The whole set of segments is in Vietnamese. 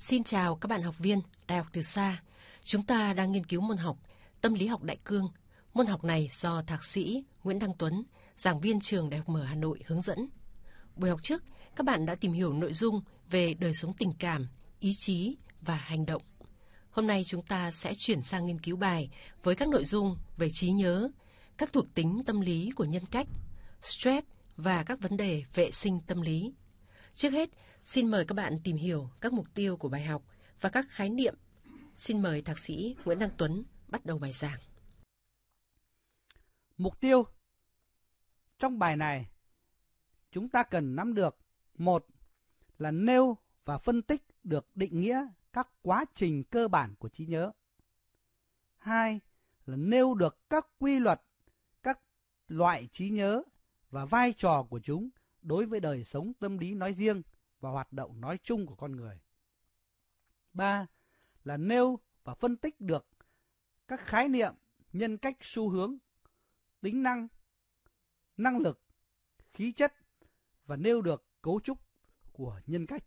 Xin chào các bạn học viên Đại học Từ Xa. Chúng ta đang nghiên cứu môn học Tâm lý học đại cương. Môn học này do Thạc sĩ Nguyễn Đăng Tuấn, giảng viên trường Đại học Mở Hà Nội hướng dẫn. Buổi học trước, các bạn đã tìm hiểu nội dung về đời sống tình cảm, ý chí và hành động. Hôm nay chúng ta sẽ chuyển sang nghiên cứu bài với các nội dung về trí nhớ, các thuộc tính tâm lý của nhân cách, stress và các vấn đề vệ sinh tâm lý. Trước hết, xin mời các bạn tìm hiểu các mục tiêu của bài học và các khái niệm. Xin mời Thạc sĩ Nguyễn Đăng Tuấn bắt đầu bài giảng. Mục tiêu. Trong bài này, chúng ta cần nắm được: một là nêu và phân tích được định nghĩa các quá trình cơ bản của trí nhớ. Hai là nêu được các quy luật, các loại trí nhớ và vai trò của chúng đối với đời sống tâm lý nói riêng và hoạt động nói chung của con người. Ba là nêu và phân tích được các khái niệm nhân cách xu hướng, tính năng, năng lực, khí chất và nêu được cấu trúc của nhân cách.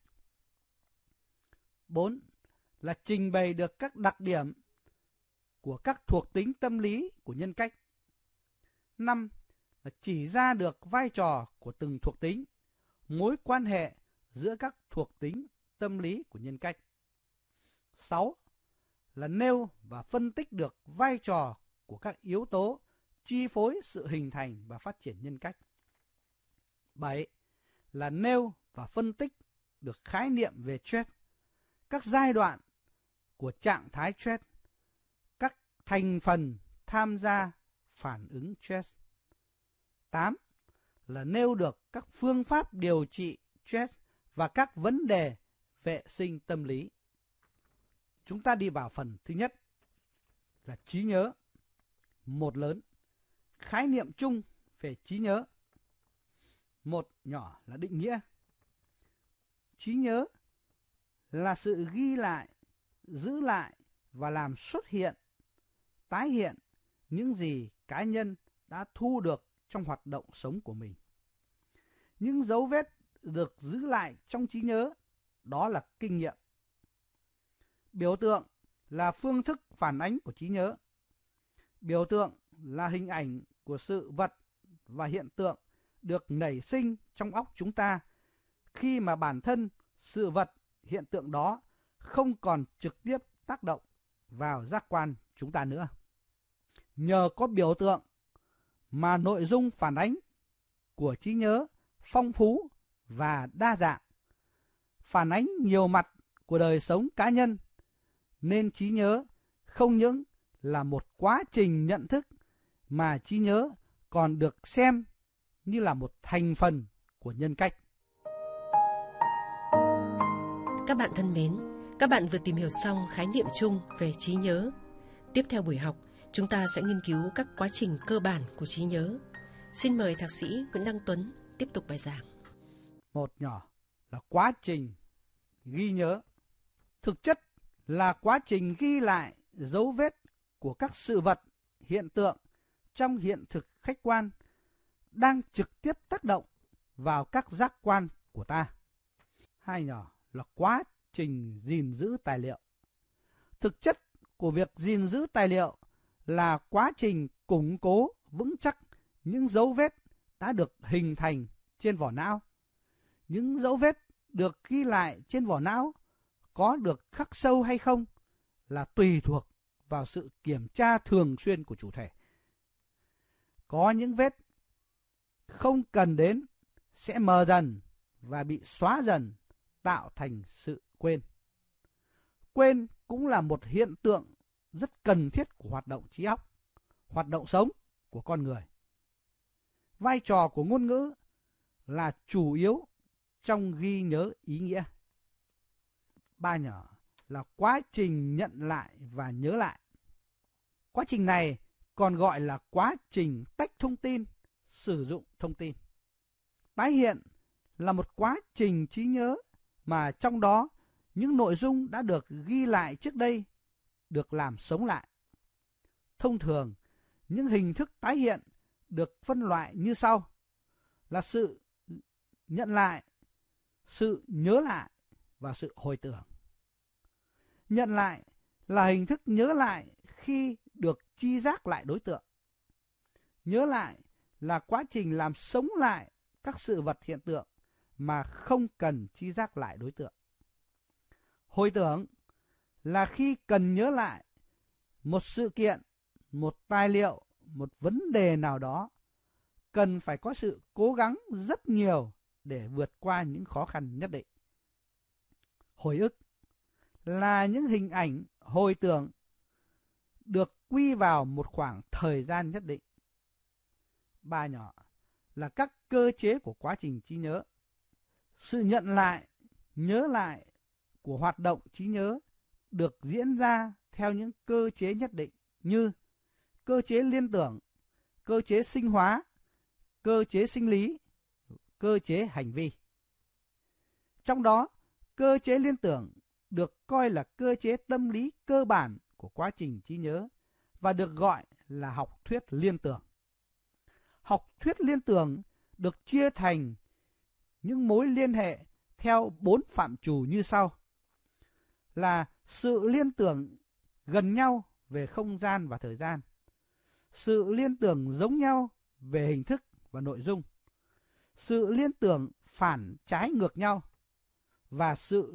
4 là trình bày được các đặc điểm của các thuộc tính tâm lý của nhân cách. 5 là chỉ ra được vai trò của từng thuộc tính, mối quan hệ giữa các thuộc tính tâm lý của nhân cách. 6 là nêu và phân tích được vai trò của các yếu tố chi phối sự hình thành và phát triển nhân cách. 7 là nêu và phân tích được khái niệm về stress, các giai đoạn của trạng thái stress, các thành phần tham gia phản ứng stress. 8 là nêu được các phương pháp điều trị stress và các vấn đề vệ sinh tâm lý. Chúng ta đi vào phần thứ nhất là trí nhớ. Một lớn, khái niệm chung về trí nhớ. Một nhỏ là định nghĩa. Trí nhớ là sự ghi lại, giữ lại và làm xuất hiện, tái hiện những gì cá nhân đã thu được trong hoạt động sống của mình. Những dấu vết được giữ lại trong trí nhớ, đó là kinh nghiệm. Biểu tượng là phương thức phản ánh của trí nhớ. Biểu tượng là hình ảnh của sự vật và hiện tượng được nảy sinh trong óc chúng ta khi mà bản thân sự vật, hiện tượng đó không còn trực tiếp tác động vào giác quan chúng ta nữa. Nhờ có biểu tượng mà nội dung phản ánh của trí nhớ phong phú và đa dạng, phản ánh nhiều mặt của đời sống cá nhân, nên trí nhớ không những là một quá trình nhận thức mà trí nhớ còn được xem như là một thành phần của nhân cách. Các bạn thân mến, các bạn vừa tìm hiểu xong khái niệm chung về trí nhớ. Tiếp theo buổi học, chúng ta sẽ nghiên cứu các quá trình cơ bản của trí nhớ. Xin mời Thạc sĩ Nguyễn Đăng Tuấn tiếp tục bài giảng. Một nhỏ là quá trình ghi nhớ. Thực chất là quá trình ghi lại dấu vết của các sự vật, hiện tượng trong hiện thực khách quan đang trực tiếp tác động vào các giác quan của ta. Hai nhỏ là quá trình gìn giữ tài liệu. Thực chất của việc gìn giữ tài liệu là quá trình củng cố vững chắc những dấu vết đã được hình thành trên vỏ não. Những dấu vết được ghi lại trên vỏ não có được khắc sâu hay không là tùy thuộc vào sự kiểm tra thường xuyên của chủ thể. Có những vết không cần đến sẽ mờ dần và bị xóa dần, tạo thành sự quên. Quên cũng là một hiện tượng rất cần thiết của hoạt động trí óc, hoạt động sống của con người. Vai trò của ngôn ngữ là chủ yếu trong ghi nhớ ý nghĩa. Ba nhỏ là quá trình nhận lại và nhớ lại. Quá trình này còn gọi là quá trình tách thông tin, sử dụng thông tin. Tái hiện là một quá trình trí nhớ mà trong đó những nội dung đã được ghi lại trước đây được làm sống lại. Thông thường, những hình thức tái hiện được phân loại như sau: là sự nhận lại, sự nhớ lại và sự hồi tưởng. Nhận lại là hình thức nhớ lại khi được tri giác lại đối tượng. Nhớ lại là quá trình làm sống lại các sự vật hiện tượng mà không cần tri giác lại đối tượng. Hồi tưởng là khi cần nhớ lại một sự kiện, một tài liệu, một vấn đề nào đó, cần phải có sự cố gắng rất nhiều để vượt qua những khó khăn nhất định. Hồi ức là những hình ảnh hồi tưởng được quy vào một khoảng thời gian nhất định. Ba nhỏ là các cơ chế của quá trình trí nhớ. Sự nhận lại, nhớ lại của hoạt động trí nhớ được diễn ra theo những cơ chế nhất định như cơ chế liên tưởng, cơ chế sinh hóa, cơ chế sinh lý, cơ chế hành vi. Trong đó, cơ chế liên tưởng được coi là cơ chế tâm lý cơ bản của quá trình trí nhớ và được gọi là học thuyết liên tưởng. Học thuyết liên tưởng được chia thành những mối liên hệ theo 4 phạm trù như sau: là sự liên tưởng gần nhau về không gian và thời gian, sự liên tưởng giống nhau về hình thức và nội dung, sự liên tưởng phản trái ngược nhau, và sự